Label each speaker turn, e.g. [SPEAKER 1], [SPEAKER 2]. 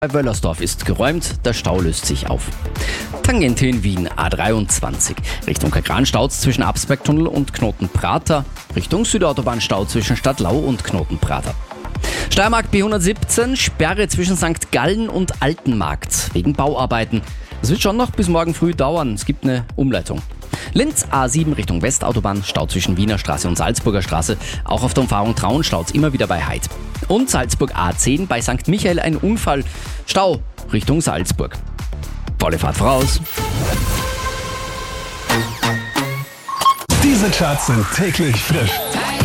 [SPEAKER 1] Bei Wöllersdorf ist geräumt, der Stau löst sich auf. Tangente in Wien, A23. Richtung Kagran staut zwischen Absbergtunnel und Knotenprater. Richtung Südautobahn Stau zwischen Stadtlau und Knotenprater. Steiermark B117, Sperre zwischen St. Gallen und Altenmarkt wegen Bauarbeiten. Das wird schon noch bis morgen früh dauern, es gibt eine Umleitung. Linz A7 Richtung Westautobahn, Stau zwischen Wiener Straße und Salzburger Straße. Auch auf der Umfahrung Traun staut's immer wieder bei Heid. Und Salzburg A10 bei St. Michael ein Unfall. Stau Richtung Salzburg. Volle Fahrt voraus.
[SPEAKER 2] Diese Charts sind täglich frisch.